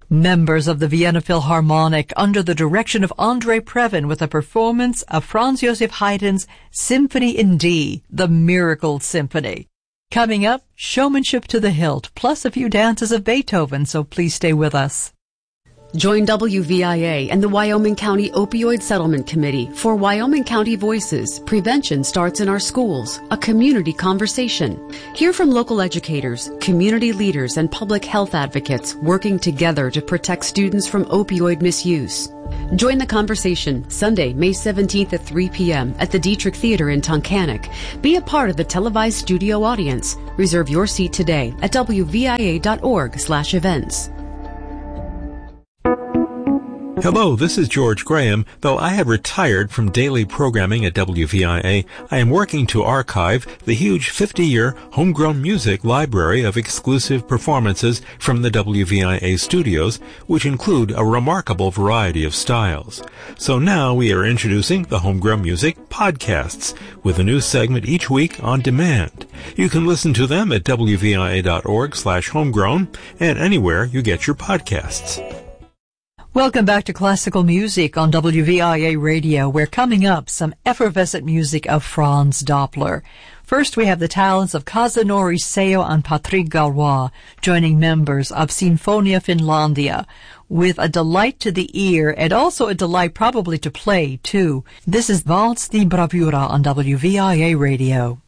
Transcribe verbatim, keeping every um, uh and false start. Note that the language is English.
Members of the Vienna Philharmonic under the direction of Andrei Previn with a performance of Franz Joseph Haydn's Symphony in D, the Miracle Symphony. Coming up, showmanship to the hilt, plus a few dances of Beethoven, so please stay with us. Join W V I A and the Wyoming County Opioid Settlement Committee for Wyoming County Voices. Prevention starts in our schools, a community conversation. Hear from local educators, community leaders, and public health advocates working together to protect students from opioid misuse. Join the conversation Sunday, May seventeenth at three p.m. at the Dietrich Theater in Tunkhannock. Be a part of the televised studio audience. Reserve your seat today at w v i a dot org slash events. Hello, this is George Graham. Though I have retired from daily programming at W V I A, I am working to archive the huge fifty-year homegrown music library of exclusive performances from the W V I A studios, which include a remarkable variety of styles. So now we are introducing the Homegrown Music Podcasts, with a new segment each week on demand. You can listen to them at w v i a dot org slash homegrown and anywhere you get your podcasts. Welcome back to Classical Music on W V I A Radio. We're coming up some effervescent music of Franz Doppler. First, we have the talents of Kazunori Seo and Patrick Gallois joining members of Sinfonia Finlandia with a delight to the ear and also a delight probably to play, too. This is Valse di Bravura on W V I A Radio.